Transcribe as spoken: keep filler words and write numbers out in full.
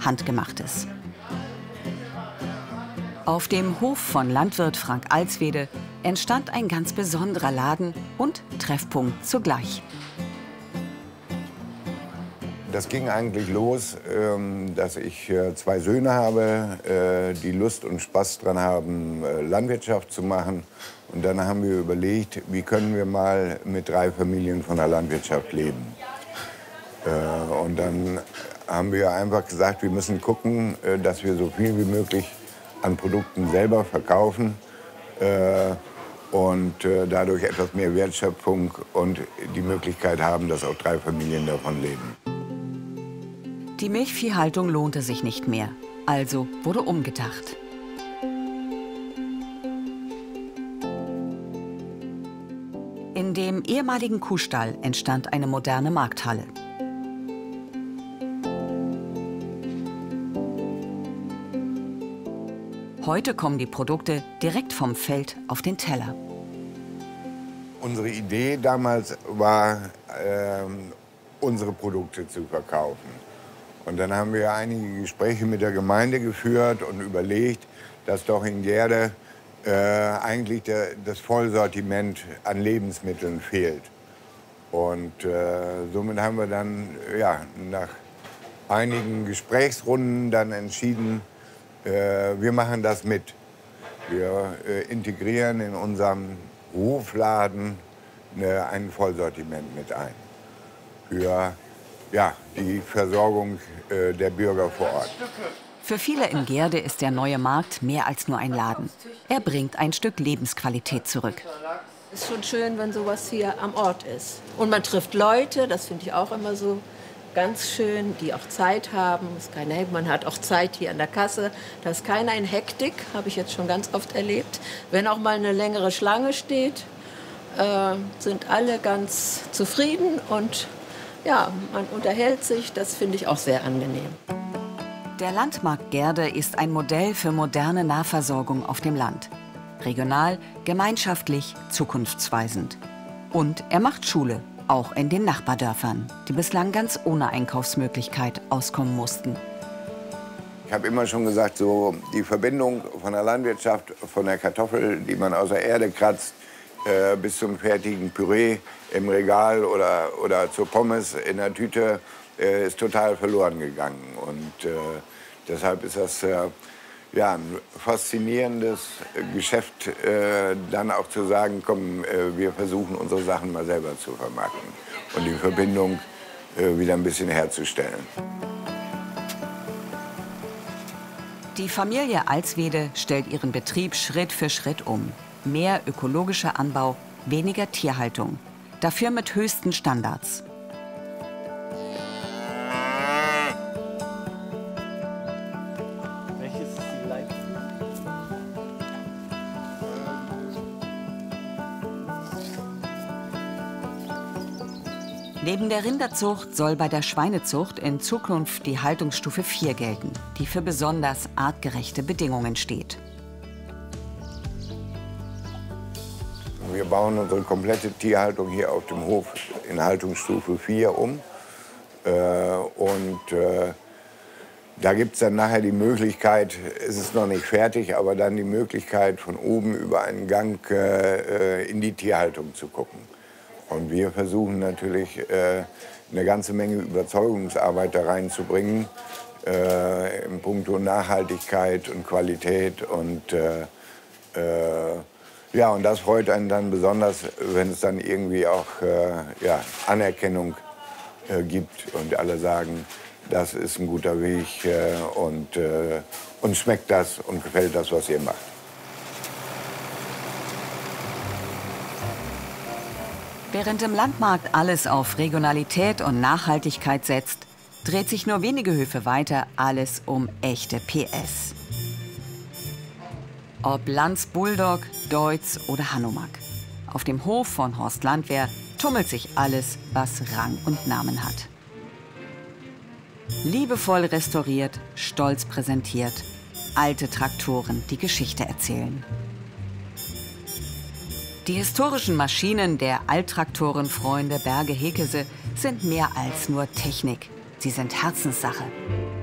Handgemachtes. Auf dem Hof von Landwirt Frank Alswede entstand ein ganz besonderer Laden und Treffpunkt zugleich. Das ging eigentlich los, dass ich zwei Söhne habe, die Lust und Spaß daran haben, Landwirtschaft zu machen. Und dann haben wir überlegt, wie können wir mal mit drei Familien von der Landwirtschaft leben. Und dann haben wir einfach gesagt, wir müssen gucken, dass wir so viel wie möglich an Produkten selber verkaufen und dadurch etwas mehr Wertschöpfung und die Möglichkeit haben, dass auch drei Familien davon leben. Die Milchviehhaltung lohnte sich nicht mehr, also wurde umgedacht. In dem ehemaligen Kuhstall entstand eine moderne Markthalle. Heute kommen die Produkte direkt vom Feld auf den Teller. Unsere Idee damals war, äh, unsere Produkte zu verkaufen. Und dann haben wir einige Gespräche mit der Gemeinde geführt und überlegt, dass doch in Gerde äh, eigentlich der, das Vollsortiment an Lebensmitteln fehlt. Und äh, somit haben wir dann ja, nach einigen Gesprächsrunden dann entschieden, äh, wir machen das mit. Wir äh, integrieren in unserem Hofladen eine, ein Vollsortiment mit ein. Für ja, die Versorgung äh, der Bürger vor Ort. Für viele in Gerde ist der neue Markt mehr als nur ein Laden. Er bringt ein Stück Lebensqualität zurück. Es ist schon schön, wenn sowas hier am Ort ist. Und man trifft Leute, das finde ich auch immer so ganz schön, die auch Zeit haben. Ist keine, man hat auch Zeit hier an der Kasse. Da ist keiner in Hektik, habe ich jetzt schon ganz oft erlebt. Wenn auch mal eine längere Schlange steht, äh, sind alle ganz zufrieden und ja, man unterhält sich, das finde ich auch sehr angenehm. Der Landmarkt Gerde ist ein Modell für moderne Nahversorgung auf dem Land. Regional, gemeinschaftlich, zukunftsweisend. Und er macht Schule, auch in den Nachbardörfern, die bislang ganz ohne Einkaufsmöglichkeit auskommen mussten. Ich habe immer schon gesagt, so die Verbindung von der Landwirtschaft, von der Kartoffel, die man aus der Erde kratzt, äh, bis zum fertigen Püree im Regal oder, oder zur Pommes in der Tüte, äh, ist total verloren gegangen. Und äh, deshalb ist das äh, ja, ein faszinierendes Geschäft, äh, dann auch zu sagen, komm, äh, wir versuchen unsere Sachen mal selber zu vermarkten und die Verbindung äh, wieder ein bisschen herzustellen. Die Familie Alswede stellt ihren Betrieb Schritt für Schritt um. Mehr ökologischer Anbau, weniger Tierhaltung. Dafür mit höchsten Standards. Welches ist die Leitzahl? Neben der Rinderzucht soll bei der Schweinezucht in Zukunft die Haltungsstufe vier gelten, die für besonders artgerechte Bedingungen steht. Wir bauen unsere komplette Tierhaltung hier auf dem Hof in Haltungsstufe vier um. Äh, und äh, da gibt es dann nachher die Möglichkeit, es ist noch nicht fertig, aber dann die Möglichkeit, von oben über einen Gang äh, in die Tierhaltung zu gucken. Und wir versuchen natürlich, äh, eine ganze Menge Überzeugungsarbeit da reinzubringen, äh, in puncto Nachhaltigkeit und Qualität. Und, äh, äh, ja, und das freut einen dann besonders, wenn es dann irgendwie auch äh, ja, Anerkennung äh, gibt und alle sagen, das ist ein guter Weg äh, und äh, uns schmeckt das und gefällt das, was ihr macht. Während im Landmarkt alles auf Regionalität und Nachhaltigkeit setzt, dreht sich nur wenige Höfe weiter alles um echte P S. Ob Lanz Bulldog, Deutz oder Hanomag. Auf dem Hof von Horst Landwehr tummelt sich alles, was Rang und Namen hat. Liebevoll restauriert, stolz präsentiert. Alte Traktoren, die Geschichte erzählen. Die historischen Maschinen der Alttraktorenfreunde Berge Hekese sind mehr als nur Technik. Sie sind Herzenssache.